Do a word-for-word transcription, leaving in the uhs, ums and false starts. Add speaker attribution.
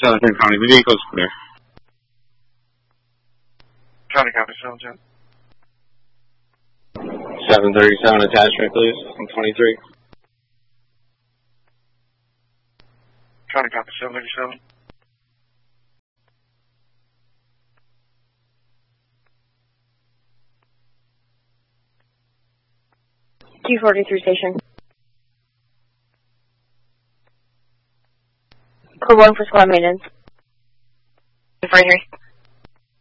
Speaker 1: Southern County, vehicles clear.
Speaker 2: County copy, seven ten.
Speaker 1: seven thirty-seven attachment, please, on twenty-three.
Speaker 2: County copy, seven thirty-seven.
Speaker 3: two forty-three station. Code one for squad maintenance.
Speaker 4: two forty-three.